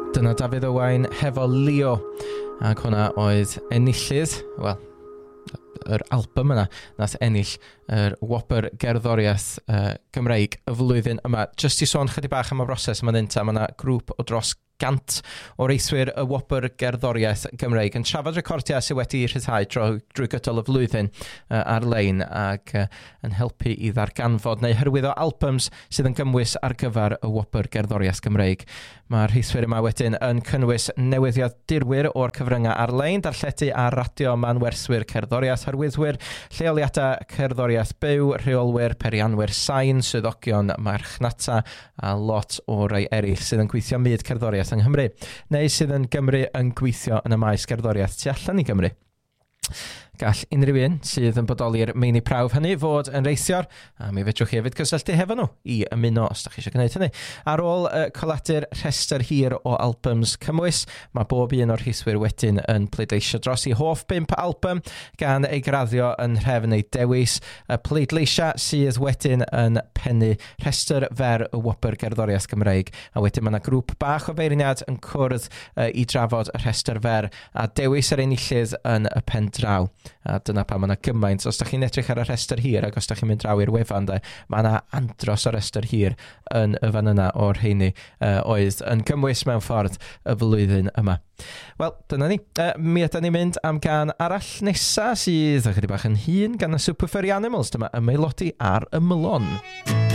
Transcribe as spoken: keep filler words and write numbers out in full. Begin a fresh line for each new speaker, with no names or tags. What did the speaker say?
Dyna Dafydd Owain hefo Leo, ac hwnna oedd enillydd, wel, yr album yna, nath ennill yr Wobr Gerddoriaeth uh, Gymreig y flwyddyn yma. Just i sôn chydig bach am y broses yma ddynta, mae yna grŵp o dros gant o reithwyr y Wobr Gerddoriaeth Gymreig yn trafod recordiau sydd wedi rhyddhau drwy, drwy gydol y flwyddyn uh, ar-lein ac uh, yn helpu i ddarganfod neu hyrwyddo albums sydd yn gymwys ar gyfer y Wobr Gerddoriaeth Gymreig. Mae'r rheithwyr yma wedyn yn cynnwys newyddiad dirwyr o'r cyfryngau ar-lein, darlledu ar radio manwerthwyr cerddoriaeth, hyrwyddwyr, lleoliadau cerddoriaeth byw, rheolwyr, perianwyr sain, swyddogion, marchnata a lot o rai eraill sydd yn gweithio myd cerddoriaeth yng Nghymru, neu sydd yn Gymru yn gweithio yn y maes gerddoriaeth tu allan i Gymru. Gall unrhyw un sydd yn bodoli'r meini prawf hynny fod yn reithiwr, a mi fedrwch chi hefyd gysylltu hefo nhw i ymuno os da chi eisiau gwneud hynny. Ar ôl uh, colladu'r rhestr hir o albums cymwys, mae bob un o'r rheithwyr wedyn yn pleidleisio dros i hoff bump album gan ei graddio yn nhrefn ei dewis. Y pleidleisia sydd wedyn yn pennu rhestr fer y Wobr Gerddoriaeth Gymreig, a wedyn mae yna grŵp bach o feirniad yn cwrdd uh, i drafod y rhestr fer a dewis yr enillydd yn y pen draw. A dyna pa mae yna gymaint. Os da chi'n edrych ar y rhestr hir ac os da chi'n mynd draw i'r wefan, de, mae yna andros o rhestr hir yn y fan yna o'r rheini uh, oedd yn gymwys mewn ffordd y flwyddyn yma. Wel, dyna ni. Uh, mi ydyn ni'n mynd am gan arall nesa sydd ychydig bach yn hun gan y Superfurry Animals. Dyma ymaelodi ar ymylon.